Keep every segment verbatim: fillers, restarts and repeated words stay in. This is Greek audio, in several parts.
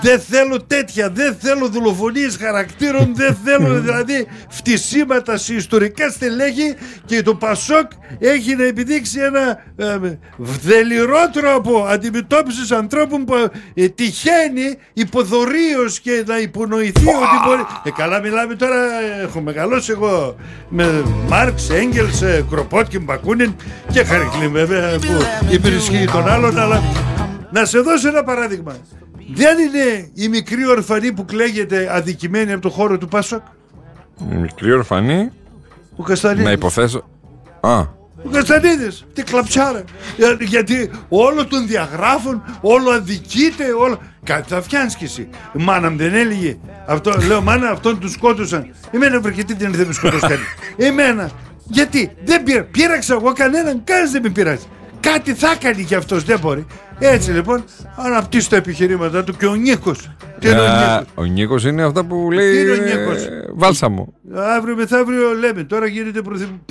Δεν θέλω τέτοια, δεν θέλω δολοφονίες χαρακτήρων, δεν θέλω δηλαδή φτισίματα σε ιστορικά στελέχη, και το Πασόκ έχει να επιδείξει ένα ε, βδελιρό τρόπο αντιμετώπισης ανθρώπων που ε, τυχαίνει υποδωρίως και να υπονοηθεί ότι μπορεί. Ε, καλά μιλάμε τώρα, έχω μεγαλώσει εγώ με Μάρξ, Έγγελς, Κροπότκιν, Μπακούνιν και Χαρικλίν βέβαια που υπερισχύει τον άλλον, αλλά να σε δώσω ένα παράδειγμα. Δεν είναι η μικρή ορφανή που κλαίγεται αδικημένη από το χώρο του Πασόκ? Η μικρή ορφανή. Ο Καστανίδης. Να υποθέσω. Α. Ο Καστανίδης. Τι κλαψάρα. Γιατί όλο τον διαγράφουν, όλο αδικείται, όλο. Κάτι θα φτιάνεις κι εσύ. Η μάνα μου δεν έλεγε. Αυτό, λέω, μάνα, αυτόν του σκότωσαν. Εμένα βρήκε τι δεν με σκοτώσει κανεί. Εμένα. Γιατί δεν πήρα. Πήραξα εγώ κανέναν, κανείς δεν με πειράζει. Κάτι θα κάνει κι αυτός, δεν μπορεί. Έτσι λοιπόν αναπτύσσει τα επιχειρήματά του και ο Νίκος. Τι είναι ο Νίκος? Ο Νίκος είναι αυτά που λέει ε, βάλσαμο. Αύριο μεθαύριο λέμε, τώρα γίνεται πρωθυπουργός.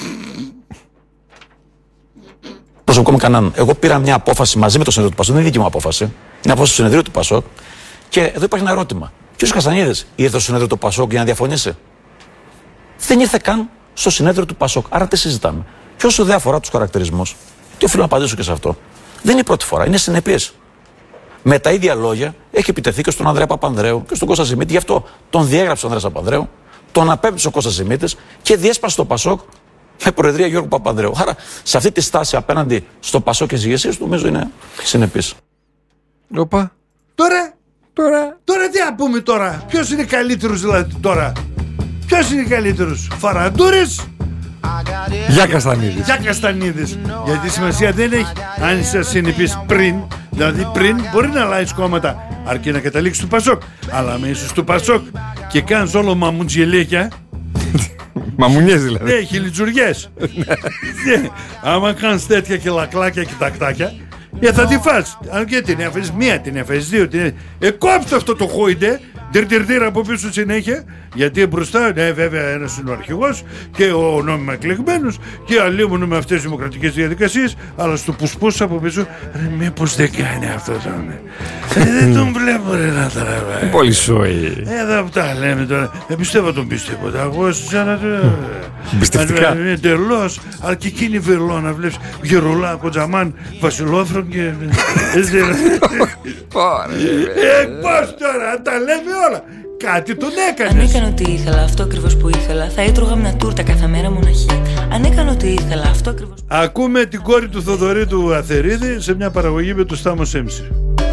Προσωπικό μου κανέναν. Εγώ πήρα μια απόφαση μαζί με το συνέδριο του Πασόκ, δεν είναι δική μου απόφαση. Είναι απόφαση του συνεδρίου του Πασόκ. Και εδώ υπάρχει ένα ερώτημα. Ποιος Καστανίδης ήρθε στο συνέδριο του Πασόκ για να διαφωνήσει? Δεν ήρθε καν στο συνέδριο του Πασόκ. Άρα τι συζητάμε? Και όσο δεν αφορά τους χαρακτηρισμούς, και οφείλω να απαντήσω και σε αυτό. Δεν είναι η πρώτη φορά, είναι συνεπής. Με τα ίδια λόγια έχει επιτεθεί και στον Ανδρέα Παπανδρέου και στον Κώστα Σιμίτη. Γι' αυτό τον διέγραψε ο Ανδρέας Παπανδρέου, τον απέπτυσε ο Κώστας Σιμίτης και διέσπασε το Πασόκ με προεδρία Γιώργου Παπανδρέου. Άρα σε αυτή τη στάση απέναντι στο Πασόκ και στις ηγεσίες του, νομίζω είναι συνεπής. Όπα. Τώρα, τώρα, τώρα τι να πούμε τώρα? Ποιος είναι καλύτερος δηλαδή τώρα? Ποιος είναι καλύτερος? Φαραντούρης? Για Καστανίδης. Για Καστανίδης. Γιατί σημασία δεν έχει αν είσαι συνεπής πριν. Δηλαδή πριν μπορεί να αλλάζει κόμματα, αρκεί να καταλήξει του Πασόκ. Αλλά με ίσως του Πασόκ και κάνεις όλο μαμουτζιλίκια. Μαμουνιές δηλαδή. Ναι, χιλιτζουριές. Άμα κάνεις τέτοια και λακλάκια και τακτάκια, ε, θα τη φας. Αν και την έφερες μία, την έφερες δύο, την... Ε, κόψτε αυτό το χόιντε. Τερ-τερ-τερ από πίσω συνέχεια. Γιατί μπροστά, ναι, βέβαια, ένας είναι ο αρχηγός και ο νόμιμα εκλεγμένος και αλλήμουν με αυτές τις δημοκρατικές διαδικασίες. Αλλά στο πουσπούς από πίσω, ρε, μήπως δεν κάνει αυτό τον. Δεν τον βλέπω, ρε, να τραβάει. Πολύ σόι. Εδώ που τα λέμε τώρα. Δεν πιστεύω τον πιστεύω. Εγώ σαν να. Πιστευτικά. Είναι τελώς, αλλά και εκείνη βερλό να βλέπεις γερολά, κοντζαμάν, βασιλόφρον και. Ε, πώς τώρα, τα λέμε όλα. Κάτι τον έκανες. Αν έκανα ό,τι ήθελα, αυτό ακριβώς που ήθελα, θα έτρωγα μια τούρτα κάθε μέρα μοναχή. Αν έκανα ό,τι ήθελα, αυτό ακριβώς. Ακούμε την κόρη του Θοδωρή του Αθερίδη σε μια παραγωγή με το Στάμο Σέμψη.